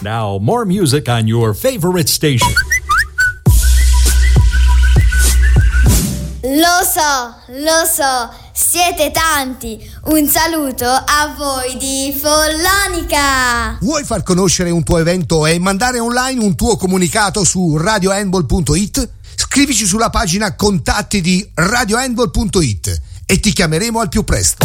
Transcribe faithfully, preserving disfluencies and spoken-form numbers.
Now, more music on your favorite station. Lo so, lo so, siete tanti. Un saluto a voi di Follonica. Vuoi far conoscere un tuo evento e mandare online un tuo comunicato su radio handball punto it? Scrivici sulla pagina contatti di radio handball punto it e ti chiameremo al più presto.